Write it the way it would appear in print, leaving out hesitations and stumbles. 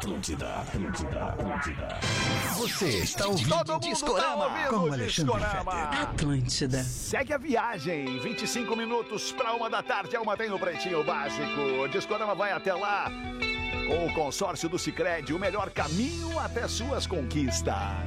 Atlântida. Você está ouvindo Todo mundo Discorama tá com ouvindo Alexandre Discorama. Fetter. Atlântida. Segue a viagem, 25 minutos para 1 da tarde, uma tem o Pretinho Básico. Discorama vai até lá com o consórcio do Sicredi, o melhor caminho até suas conquistas.